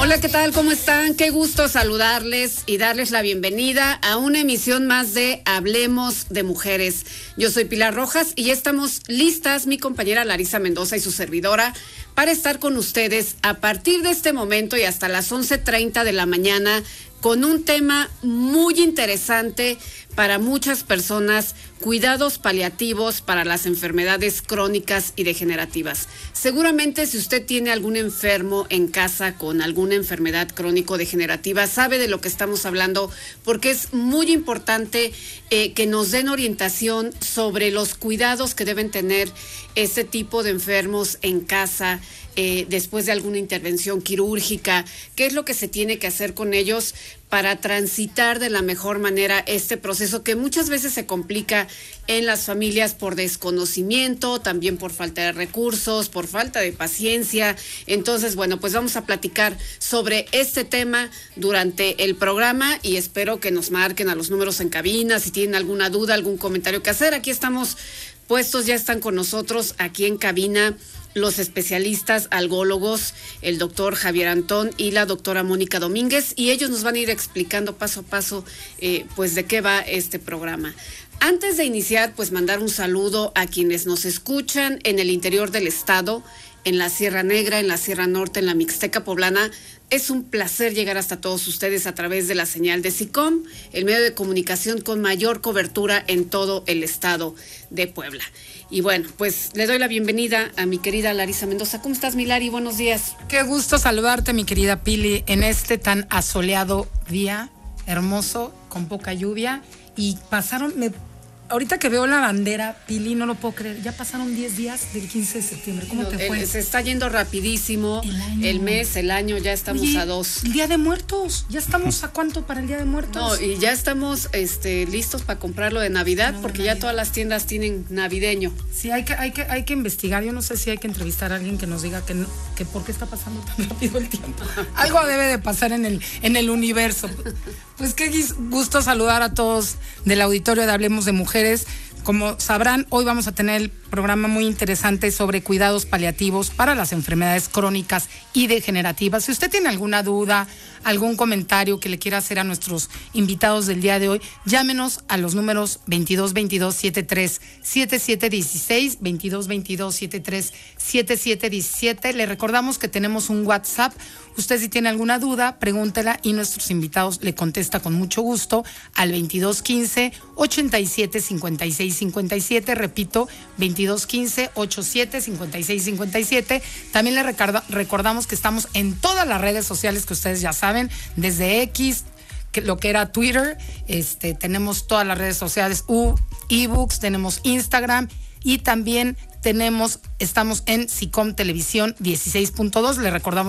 Hola, ¿qué tal? ¿Cómo están? Qué gusto saludarles y darles la bienvenida a una emisión más de Hablemos de Mujeres. Yo soy Pilar Rojas y ya estamos listas, mi compañera Larisa Mendoza y su servidora, para estar con ustedes a partir de este momento y hasta las 11:30 de la mañana con un tema muy interesante para muchas personas: cuidados paliativos para las enfermedades crónicas y degenerativas. Seguramente si usted tiene algún enfermo en casa con alguna enfermedad crónico-degenerativa, sabe de lo que estamos hablando, porque es muy importante que nos den orientación sobre los cuidados que deben tener este tipo de enfermos en casa, después de alguna intervención quirúrgica. ¿Qué es lo que se tiene que hacer con ellos para transitar de la mejor manera este proceso que muchas veces se complica en las familias por desconocimiento, también por falta de recursos, por falta de paciencia? Entonces, bueno, pues vamos a platicar sobre este tema durante el programa y espero que nos marquen a los números en cabina si tienen alguna duda, algún comentario que hacer. Aquí estamos puestos, ya están con nosotros aquí en cabina los especialistas algólogos, el doctor Javier Antón y la doctora Mónica Domínguez, y ellos nos van a ir explicando paso a paso pues de qué va este programa. Antes de iniciar, pues mandar un saludo a quienes nos escuchan en el interior del estado, en la Sierra Negra, en la Sierra Norte, en la Mixteca Poblana. Es un placer llegar hasta todos ustedes a través de la señal de SICOM, el medio de comunicación con mayor cobertura en todo el estado de Puebla. Y bueno, pues le doy la bienvenida a mi querida Larisa Mendoza. ¿Cómo estás, mi Lari? Buenos días. Qué gusto saludarte, mi querida Pili, en este tan asoleado día, hermoso, con poca lluvia. Y ahorita que veo la bandera, Pili, no lo puedo creer, ya pasaron 10 días del 15 de septiembre. ¿Cómo te fue? Se está yendo rapidísimo el mes, el año, ya estamos. Oye, a 2. El Día de Muertos, ¿ya estamos a cuánto para el Día de Muertos? No, y ya estamos listos para comprarlo de Navidad, porque ya todas las tiendas tienen navideño. Sí, hay que investigar. Yo no sé si hay que entrevistar a alguien que nos diga que por qué está pasando tan rápido el tiempo. Algo debe de pasar en el universo. Pues qué gusto saludar a todos del auditorio de Hablemos de Mujeres. Como sabrán, hoy vamos a tener el programa muy interesante sobre cuidados paliativos para las enfermedades crónicas y degenerativas. Si usted tiene alguna duda, algún comentario que le quiera hacer a nuestros invitados del día de hoy, llámenos a los números 2222-737716, 2222-737717. Le recordamos que tenemos un WhatsApp. Usted, si tiene alguna duda, pregúntela y nuestros invitados le contesta con mucho gusto al 2215-875657. Repito, 2215-875657. También le recordamos que estamos en todas las redes sociales que ustedes ya saben, desde X, lo que era Twitter, tenemos todas las redes sociales, ebooks, tenemos Instagram y también estamos en SICOM Televisión 16.2. Le recordamos